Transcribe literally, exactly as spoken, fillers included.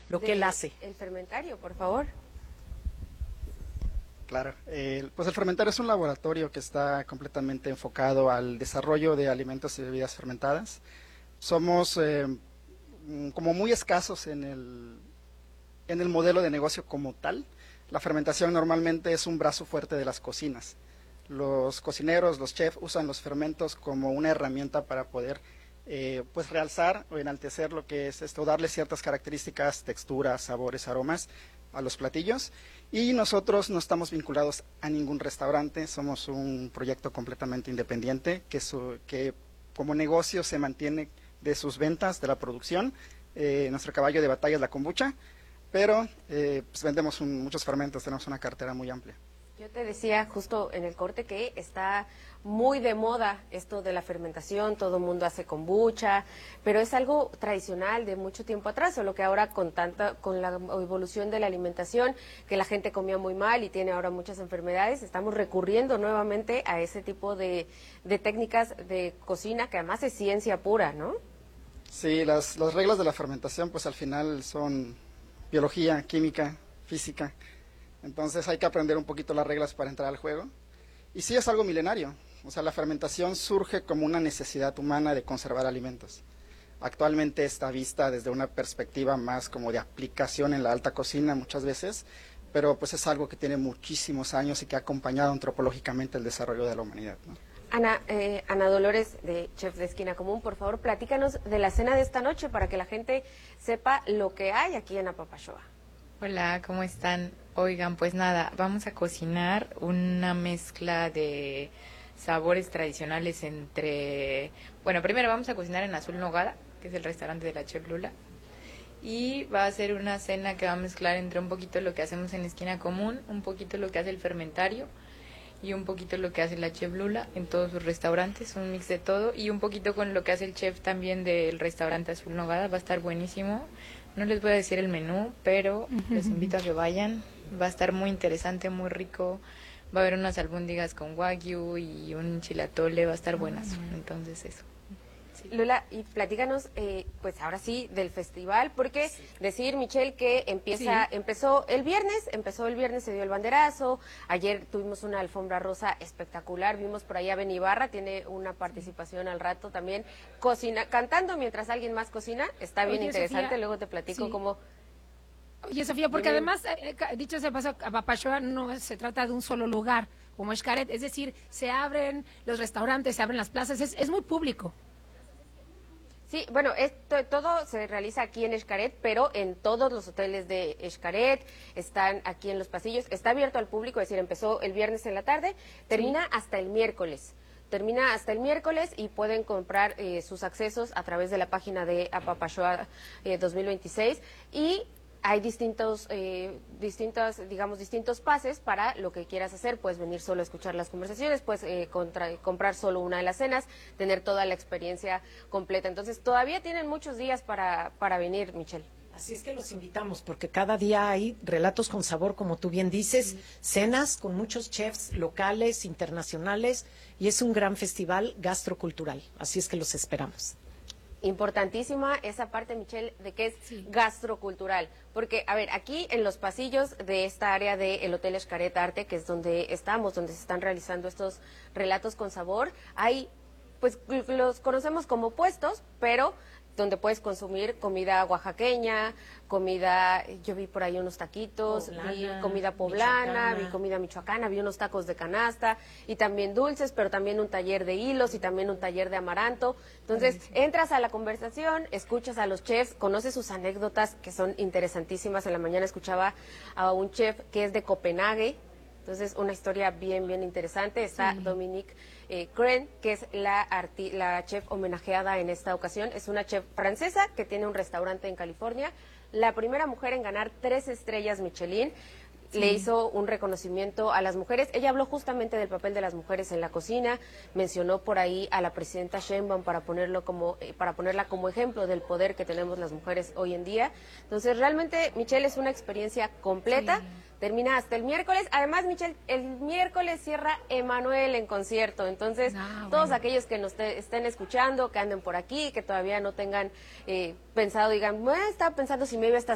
lo que él hace. El fermentario, por favor. Claro, eh, pues el fermentario es un laboratorio que está completamente enfocado al desarrollo de alimentos y bebidas fermentadas. Somos eh, como muy escasos en el, en el modelo de negocio como tal. La fermentación normalmente es un brazo fuerte de las cocinas. Los cocineros, los chefs usan los fermentos como una herramienta para poder eh, pues realzar o enaltecer lo que es esto, darle ciertas características, texturas, sabores, aromas a los platillos, y nosotros no estamos vinculados a ningún restaurante, somos un proyecto completamente independiente que, su, que como negocio se mantiene de sus ventas, de la producción. Eh, nuestro caballo de batalla es la kombucha, pero eh, pues vendemos un, muchos fermentos, tenemos una cartera muy amplia. Yo te decía justo en el corte que está muy de moda esto de la fermentación, todo el mundo hace kombucha, pero es algo tradicional de mucho tiempo atrás, solo que ahora con tanta, con la evolución de la alimentación, que la gente comía muy mal y tiene ahora muchas enfermedades, estamos recurriendo nuevamente a ese tipo de, de técnicas de cocina, que además es ciencia pura, ¿no? Sí, las, las reglas de la fermentación pues al final son biología, química, física. Entonces hay que aprender un poquito las reglas para entrar al juego. Y sí es algo milenario. O sea, la fermentación surge como una necesidad humana de conservar alimentos. Actualmente está vista desde una perspectiva más como de aplicación en la alta cocina muchas veces, pero pues es algo que tiene muchísimos años y que ha acompañado antropológicamente el desarrollo de la humanidad, ¿no? Ana, eh, Ana Dolores, de Chef de Esquina Común, por favor, platícanos de la cena de esta noche para que la gente sepa lo que hay aquí en Apapachóa. Hola, ¿cómo están? Oigan, pues nada, vamos a cocinar una mezcla de sabores tradicionales entre... Bueno, primero vamos a cocinar en Azul Nogada, que es el restaurante de la Chef Lula, y va a ser una cena que va a mezclar entre un poquito lo que hacemos en Esquina Común, un poquito lo que hace el fermentario y un poquito lo que hace la Chef Lula en todos sus restaurantes, un mix de todo, y un poquito con lo que hace el chef también del restaurante Azul Nogada. Va a estar buenísimo. No les voy a decir el menú, pero les invito a que vayan. Va a estar muy interesante, muy rico. Va a haber unas albóndigas con wagyu y un chilatole, va a estar buenas. Entonces eso. Sí. Lula, y platícanos, eh, pues ahora sí, del festival, porque sí. Decir, Michelle, que empieza, sí. empezó el viernes, empezó el viernes, se dio el banderazo, ayer tuvimos una alfombra rosa espectacular, vimos por ahí a Ben Ibarra, tiene una participación al rato también, cocina, cantando mientras alguien más cocina, está bien Oye, interesante, Sofía, luego te platico sí. cómo... Oye, Sofía, porque Bien. además, eh, dicho sea paso, Apapachóa no se trata de un solo lugar, como Xcaret, es decir, se abren los restaurantes, se abren las plazas, es, es muy público. Sí, bueno, esto todo se realiza aquí en Xcaret, pero en todos los hoteles de Xcaret, están aquí en los pasillos, está abierto al público, es decir, empezó el viernes en la tarde, termina sí. hasta el miércoles. Termina hasta el miércoles y pueden comprar eh, sus accesos a través de la página de Apapachóa eh, dos mil veintiséis y hay distintos, eh, distintos, digamos, distintos pases para lo que quieras hacer. Puedes venir solo a escuchar las conversaciones, puedes eh, contra, comprar solo una de las cenas, tener toda la experiencia completa. Entonces, todavía tienen muchos días para, para venir, Michelle. Así es que los invitamos, porque cada día hay relatos con sabor, como tú bien dices, sí. cenas con muchos chefs locales, internacionales, y es un gran festival gastrocultural. Así es que los esperamos. Importantísima esa parte, Michelle, de que es sí. gastrocultural, porque, a ver, aquí en los pasillos de esta área del Hotel Xcaret Arte, que es donde estamos, donde se están realizando estos relatos con sabor, hay, pues, los conocemos como puestos, pero donde puedes consumir comida oaxaqueña, comida, yo vi por ahí unos taquitos, poblana, vi comida poblana, michoacana. vi comida michoacana, vi unos tacos de canasta y también dulces, pero también un taller de hilos y también un taller de amaranto. Entonces, sí. entras a la conversación, escuchas a los chefs, conoces sus anécdotas que son interesantísimas. En la mañana escuchaba a un chef que es de Copenhague. Entonces, una historia bien, bien interesante. Está sí. Dominique eh, Cren, que es la, arti la chef homenajeada en esta ocasión. Es una chef francesa que tiene un restaurante en California. La primera mujer en ganar tres estrellas Michelin. Sí. Le hizo un reconocimiento a las mujeres. Ella habló justamente del papel de las mujeres en la cocina, mencionó por ahí a la presidenta Sheinbaum para ponerlo como eh, para ponerla como ejemplo del poder que tenemos las mujeres hoy en día. Entonces, realmente, Michelle, es una experiencia completa. Sí. Termina hasta el miércoles. Además, Michelle, el miércoles cierra Emanuel en concierto. Entonces, ah, todos bueno. aquellos que nos estén escuchando, que anden por aquí, que todavía no tengan eh, pensado, digan, bueno, estaba pensando si me iba a esta